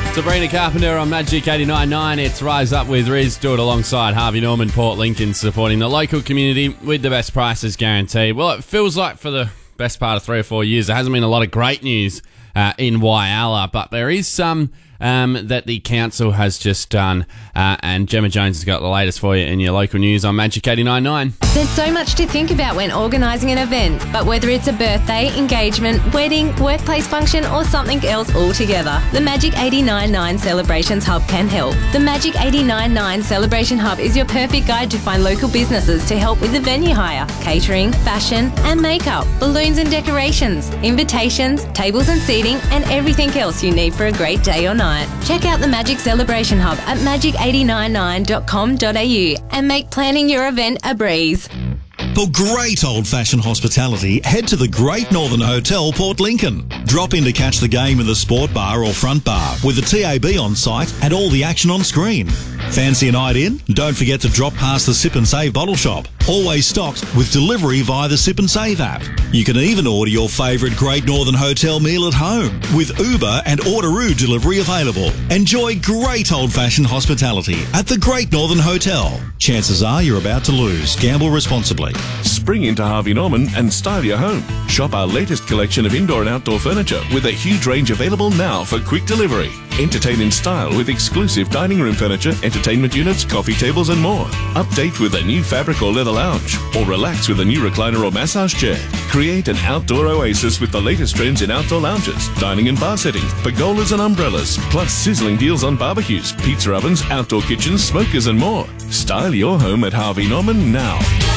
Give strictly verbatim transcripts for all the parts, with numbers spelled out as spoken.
Sabrina Carpenter on Magic eighty-nine point nine. It's Rise Up with Riz. Do it alongside Harvey Norman, Port Lincoln, supporting the local community with the best prices guaranteed. Well, it feels like for the best part of three or four years, there hasn't been a lot of great news uh, in Whyalla, but there is some um, that the council has just done. Uh, and Gemma Jones has got the latest for you in your local news on Magic eighty-nine point nine. There's so much to think about when organising an event, but whether it's a birthday, engagement, wedding, workplace function or something else altogether, the Magic eighty-nine point nine Celebrations Hub can help. The Magic eighty-nine point nine Celebration Hub is your perfect guide to find local businesses to help with the venue hire, catering, fashion and makeup, balloons and decorations, invitations, tables and seating and everything else you need for a great day or night. Check out the Magic Celebration Hub at magic eighty-nine nine dot com dot a u and make planning your event a breeze. For great old-fashioned hospitality, head to the Great Northern Hotel, Port Lincoln. Drop in to catch the game in the sport bar or front bar with the T A B on site and all the action on screen. Fancy a night in? Don't forget to drop past the Sip and Save bottle shop. Always stocked with delivery via the Sip and Save app. You can even order your favourite Great Northern Hotel meal at home with Uber and Orderoo delivery available. Enjoy great old-fashioned hospitality at the Great Northern Hotel. Chances are you're about to lose. Gamble responsibly. Spring into Harvey Norman and style your home. Shop our latest collection of indoor and outdoor furniture with a huge range available now for quick delivery. Entertain in style with exclusive dining room furniture, entertainment units, coffee tables and more. Update with a new fabric or leather lounge, or relax with a new recliner or massage chair. Create an outdoor oasis with the latest trends in outdoor lounges, dining and bar settings, pergolas and umbrellas, plus sizzling deals on barbecues, pizza ovens, outdoor kitchens, smokers and more. Style your home at Harvey Norman now.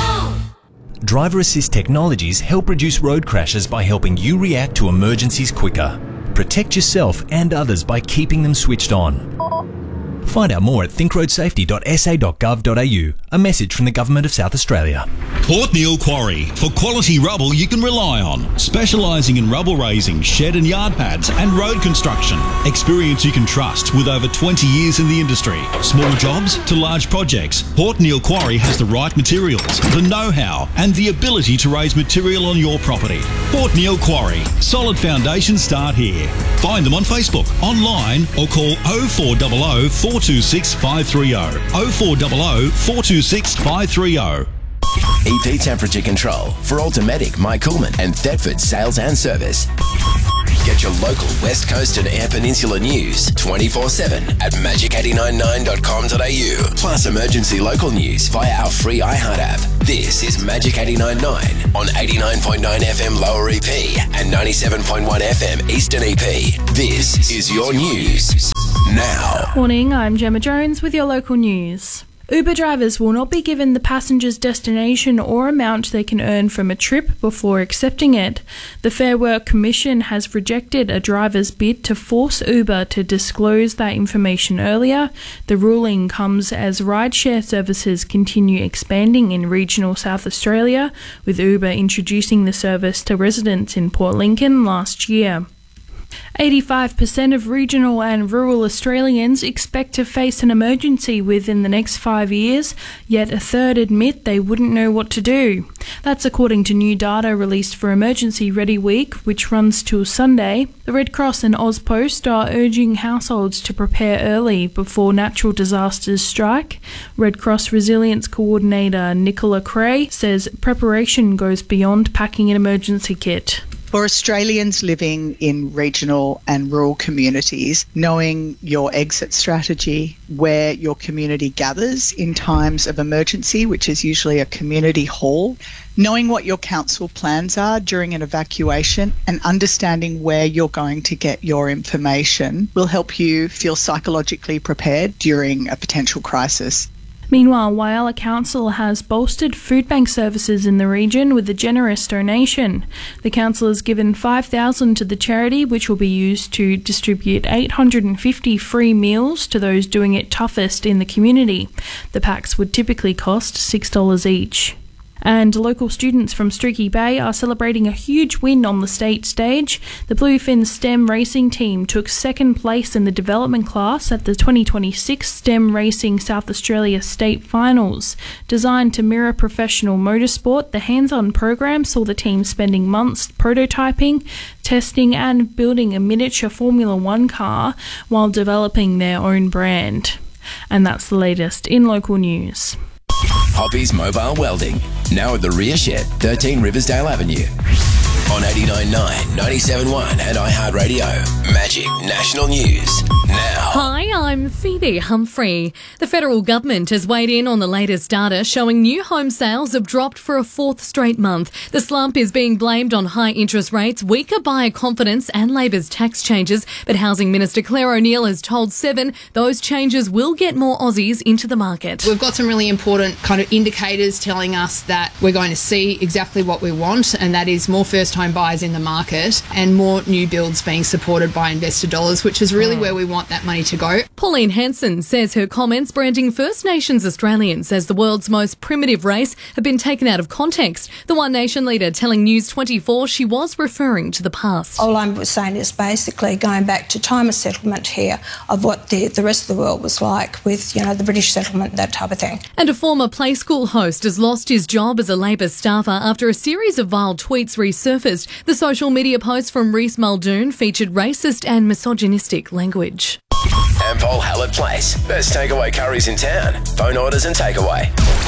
Driver Assist Technologies help reduce road crashes by helping you react to emergencies quicker. Protect yourself and others by keeping them switched on. Find out more at think road safety dot s a dot gov dot a u. A message from the Government of South Australia. Port Neal Quarry, for quality rubble you can rely on. Specialising in rubble raising, shed and yard pads and road construction. Experience you can trust with over twenty years in the industry. Small jobs to large projects, Port Neal Quarry has the right materials, the know-how and the ability to raise material on your property. Port Neal Quarry. Solid foundations start here. Find them on Facebook, online or call oh four hundred four two six five three oh. oh four hundred four two six five three oh. E P Temperature Control for Automatic, Mike Coolman and Thetford Sales and Service. Get your local West Coast and Air Peninsula news twenty-four seven at magic eighty-nine nine dot com dot a u. Plus emergency local news via our free iHeart app. This is Magic eighty-nine point nine on eighty-nine point nine F M Lower E P and ninety-seven point one F M Eastern E P. This is your news now. Morning, I'm Gemma Jones with your local news. Uber drivers will not be given the passenger's destination or amount they can earn from a trip before accepting it. The Fair Work Commission has rejected a driver's bid to force Uber to disclose that information earlier. The ruling comes as rideshare services continue expanding in regional South Australia, with Uber introducing the service to residents in Port Lincoln last year. eighty-five percent of regional and rural Australians expect to face an emergency within the next five years, yet a third admit they wouldn't know what to do. That's according to new data released for Emergency Ready Week, which runs till Sunday. The Red Cross and AusPost are urging households to prepare early before natural disasters strike. Red Cross Resilience Coordinator Nicola Cray says preparation goes beyond packing an emergency kit. For Australians living in regional and rural communities, knowing your exit strategy, where your community gathers in times of emergency, which is usually a community hall, knowing what your council plans are during an evacuation and understanding where you're going to get your information will help you feel psychologically prepared during a potential crisis. Meanwhile, Whyalla Council has bolstered food bank services in the region with a generous donation. The council has given five thousand dollars to the charity, which will be used to distribute eight hundred fifty free meals to those doing it toughest in the community. The packs would typically cost six dollars each. And local students from Streaky Bay are celebrating a huge win on the state stage. The Bluefin STEM racing team took second place in the development class at the twenty twenty-six STEM Racing South Australia State Finals. Designed to mirror professional motorsport, the hands-on program saw the team spending months prototyping, testing and building a miniature Formula One car while developing their own brand. And that's the latest in local news. Hoppy's Mobile Welding, now at the rear shed, thirteen Riversdale Avenue. On eighty-nine point nine, ninety-seven point one and iHeartRadio. Magic National News now. Hi, I'm Phoebe Humphrey. The federal government has weighed in on the latest data showing new home sales have dropped for a fourth straight month. The slump is being blamed on high interest rates, weaker buyer confidence and Labor's tax changes. But Housing Minister Claire O'Neil has told Seven those changes will get more Aussies into the market. We've got some really important kind of indicators telling us that we're going to see exactly what we want, and that is more first home buyers in the market and more new builds being supported by investor dollars, which is really where we want that money to go. Pauline Hanson says her comments branding First Nations Australians as the world's most primitive race have been taken out of context. The One Nation leader telling News twenty-four she was referring to the past. All I'm saying is basically going back to time of settlement here of what the, the rest of the world was like with, you know, the British settlement, that type of thing. And a former play school host has lost his job as a Labor staffer after a series of vile tweets resurfaced. The social media post from Reece Muldoon featured racist and misogynistic language. Ampol Hallett Place. Best takeaway curries in town. Phone orders and takeaway.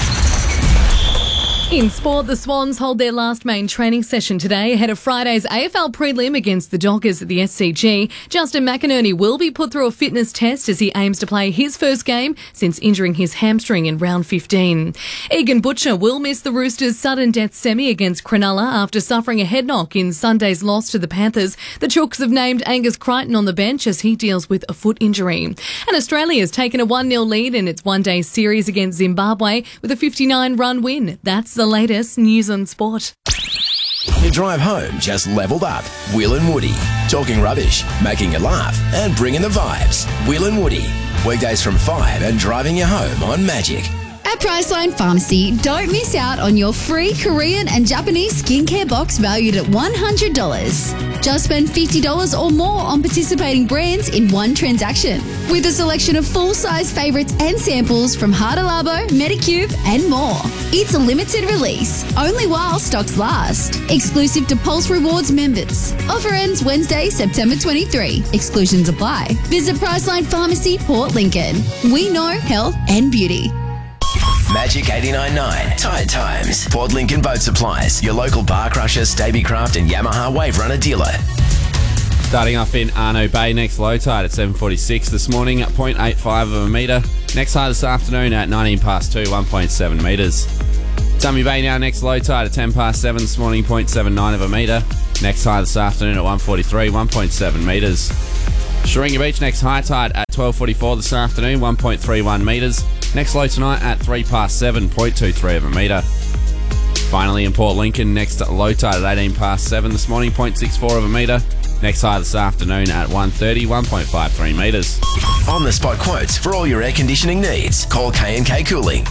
In sport, the Swans hold their last main training session today ahead of Friday's A F L prelim against the Dockers at the S C G. Justin McInerney will be put through a fitness test as he aims to play his first game since injuring his hamstring in round fifteen. Egan Butcher will miss the Roosters' sudden death semi against Cronulla after suffering a head knock in Sunday's loss to the Panthers. The Chooks have named Angus Crichton on the bench as he deals with a foot injury. And Australia has taken a one nil lead in its one-day series against Zimbabwe with a fifty-nine run win. That's the latest news on sport. Your drive home just levelled up. Will and Woody. Talking rubbish, making you laugh and bringing the vibes. Will and Woody. Weekdays from five and driving you home on Magic. At Priceline Pharmacy, don't miss out on your free Korean and Japanese skincare box valued at one hundred dollars. Just spend fifty dollars or more on participating brands in one transaction. With a selection of full-size favourites and samples from Hada Labo, Medicube and more. It's a limited release, only while stocks last. Exclusive to Pulse Rewards members. Offer ends Wednesday, September twenty-third. Exclusions apply. Visit Priceline Pharmacy, Port Lincoln. We know health and beauty. Magic eighty-nine point nine. Tide Times. Port Lincoln Boat Supplies. Your local bar crusher, Stabicraft and Yamaha Wave Runner dealer. Starting off in Arno Bay, next low tide at seven forty-six this morning at zero point eight five of a metre. Next high this afternoon at nineteen past two, one point seven metres. Tummy Bay now next low tide at ten past seven this morning, zero point seven nine of a metre. Next high this afternoon at one forty-three, one point seven metres. Sharinga Beach next high tide at twelve forty-four this afternoon, one point three one metres. Next low tonight at three past seven, zero point two three of a metre. Finally in Port Lincoln, next low tide at eighteen past seven this morning, zero point six four of a metre. Next high this afternoon at one thirty, one point five three metres. On the spot quotes for all your air conditioning needs. Call K and K Cooling.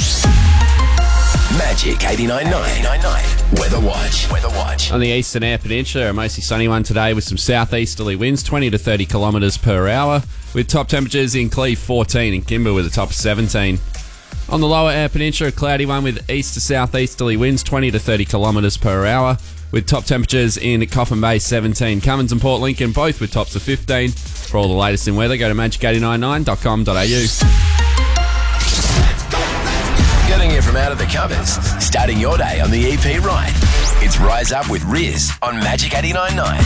Magic eighty-nine point nine. Weather Watch. Weather Watch. On the eastern Eyre Peninsula, a mostly sunny one today with some southeasterly winds, twenty to thirty kilometres per hour, with top temperatures in Cleve fourteen and Kimber with a top of seventeen. On the lower Eyre Peninsula, a cloudy one with east to southeasterly winds, twenty to thirty kilometres per hour, with top temperatures in Coffin Bay seventeen. Cummins and Port Lincoln both with tops of fifteen. For all the latest in weather, go to magic eight nine nine dot com dot a u. Getting you from out of the covers, starting your day on the E P right. It's Rise Up with Riz on Magic eighty-nine point nine.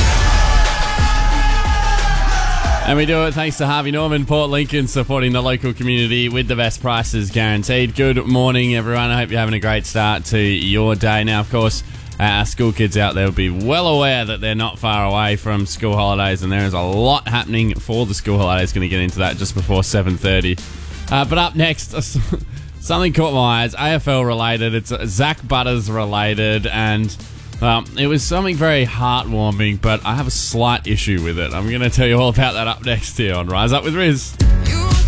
And we do it thanks to Harvey Norman, Port Lincoln, supporting the local community with the best prices guaranteed. Good morning, everyone. I hope you're having a great start to your day. Now, of course, our school kids out there will be well aware that they're not far away from school holidays, and there is a lot happening for the school holidays. Going to get into that just before seven thirty. Uh, but up next, something caught my eyes, A F L related. It's Zach Butters related, and um, it was something very heartwarming, but I have a slight issue with it. I'm going to tell you all about that up next here on Rise Up with Riz.